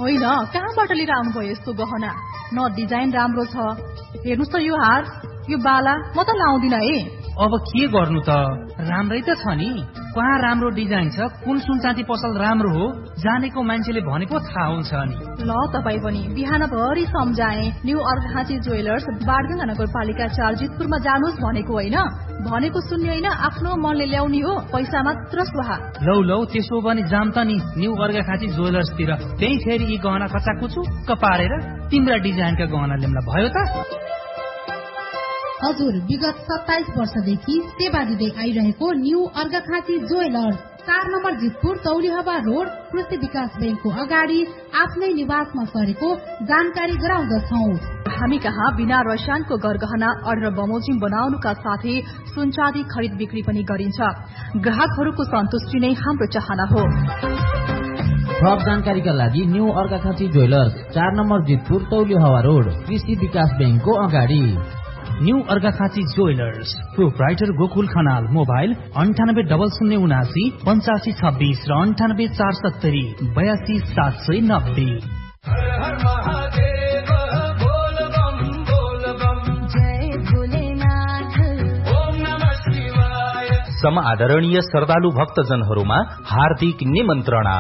होइन, कहाँबाट लिएर आउनुभयो यस्तो गहना? न डिजाइन राम्रो छ। हेर्नुहोस् त यो हार, यो बाला म त लाउँदिन है। अब के गर्नु त, राम्रै त छ नि। कहाँ राम्रो डिजाइन छ, कुन सुनचाँदी पसल राम्रो हो, जानेको मान्छेले भनेको थाहा हुन्छ नि। ल तपाई पनि बिहानभरि सम्झाए। न्यू अर्घाखाँची ज्वेलर्स बाडगंगा नगरपालिका 4 जितपुरमा जानुहोस् भनेको होइन। भनेको सुन्ने होइन, आफ्नो मनले ल्याउने हो, पैसा मात्र स्वाहा। लौ त्यसो भने जाम त नि न्यू अर्घाखाँची ज्वेलर्सतिर। त्यही फेरि यी गहना कचाकुचुक्क पारेर तिम्रा डिजाइनका गहना ल्याउँला भयो त। हजुर, विगत 27 वर्षदेखि सेवा दिँदै आइरहेको new Arghakhanchi jewellers 4 number Jitpur तौलिहवा road कृषि विकास बैंकको अगाडि आफ्नै निवासमा सरेको जानकारी गराउँदछौ। हामी कहाँ बिना रसायनको गरगहना अर्डर बमोजिम बनाउनुका साथै सुनचाँदी खरिद बिक्री पनि गरिन्छ। ग्राहकहरूको सन्तुष्टि नै हाम्रो चाहना हो। थप जानकारीका लागि new Arghakhanchi jewellers 4 number Jitpur तौलिहवा road कृषि विकास बैंकको अगाडि। New Arghakhanchi jewellers, proprietor Gokul Khanal, mobile 980079 8526 र 9847 82790। समादरणीय श्रद्धालु भक्तजनहरूमा हार्दिक निमन्त्रणा।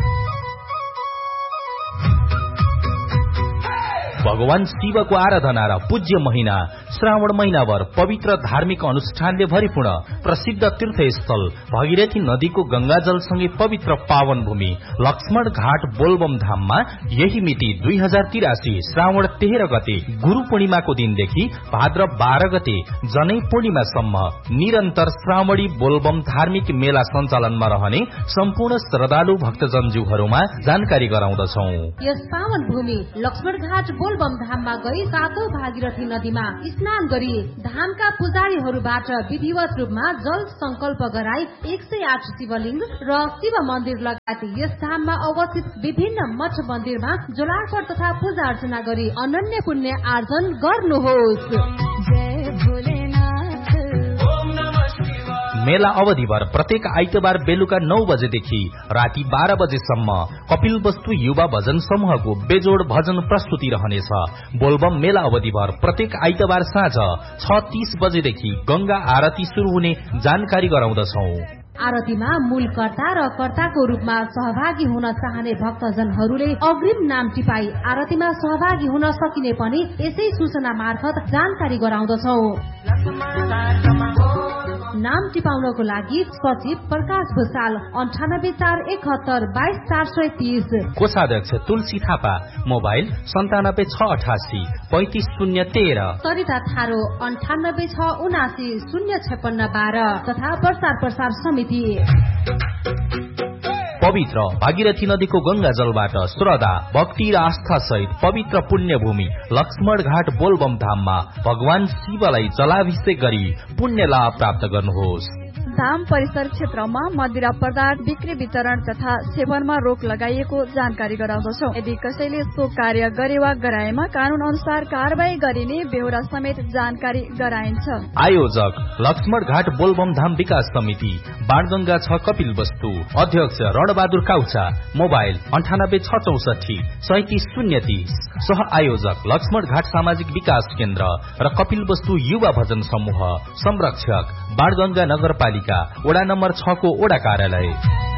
भगवान शिवको आराधना र पूज्य महिना श्रावण महिनाभर पवित्र धार्मिक अनुष्ठानले भरिपूर्ण प्रसिद्ध तीर्थस्थल भगीरथी नदीको गंगाजलसँगै पवित्र पावन भूमि लक्ष्मण घाट बोलबम धाममा यही मिति 2083 श्रावण 13 गते गुरु पूर्णिमाको दिनदेखि भाद्र 12 गते जनै पूर्णिमासम्म निरन्तर श्रावणी बोलबम धार्मिक मेला सञ्चालनमा रहने सम्पूर्ण श्रद्धालु भक्तजनज्यूहरूमा जानकारी गराउँदछौ। यस पावन भूमि लक्ष्मण घाट बोलबम धाममा गई सातौं भागीरथी नदीमा स्नान गरी धामका पुजारीहरूबाट विधिवत रूपमा जल संकल्प गराई 108 शिवलिंग र शिव मन्दिर लगायत यस धाममा अवस्थित विभिन्न मठ मन्दिरमा जलार्पण तथा पूजा अर्चना गरी अनन्य पुण्य आर्जन गर्नुहोस्। मेला अवधिभर प्रत्येक आइतबार बेलुका 9 बजेदेखि राति 12 बजेसम्म कपिल वस्तु युवा भजन समूहको बेजोड भजन प्रस्तुति रहनेछ। बोलबम मेला अवधिभर प्रत्येक आइतबार साँझ 6:30 बजेदेखि गंगा आरती शुरू हुने जानकारी गराउँदछौ। आरतीमा मूल कर्ता र कर्ताको रूपमा सहभागी हुन चाहने भक्तजनहरूले अग्रिम नाम टिपाई आरतीमा सहभागी हुन सकिने पनि यसै सूचना मार्फत जानकारी गराउँदछौ। नाम टिपाउनको लागि सचिव प्रकाश भूषाल 9841722430, कोषाध्यक्ष तुलसी थापा, मोबाइल 9768 35013, सरिता थारो 9867905612 तथा प्रचार समिति। पवित्र भागीरथी नदीको गंगा जलबाट श्रद्धा भक्ति र आस्था सहित पवित्र पुण्य भूमि लक्ष्मण घाट बोलबम धाममा भगवान शिवलाई जलाभिषेक गरी पुण्य लाभ प्राप्त गर्नुहोस्। धाम परिसर क्षेत्रमा मदिरा पदार्थ बिक्री वितरण तथा सेवनमा रोक लगाइएको जानकारी गराउँदछौ। यदि कसैले सो कार्य गरे वा गराएमा कानून अनुसार कारवाही गरिने बेहोरा समेत जानकारी गराइन्छ। आयोजक लक्ष्मण घाट बोलबम धाम विकास समिति, बाणगंगा 6 कपिल वस्तु, अध्यक्ष रणबहादुर काउचा, मोबाइल 9864 3730, सह आयोजक लक्ष्मण घाट सामाजिक विकास केन्द्र र कपिल वस्तु युवा भजन समूह, संरक्षक बाणगंगा नगरपालिका वडा नम्बर 6 को वडा कार्यालय।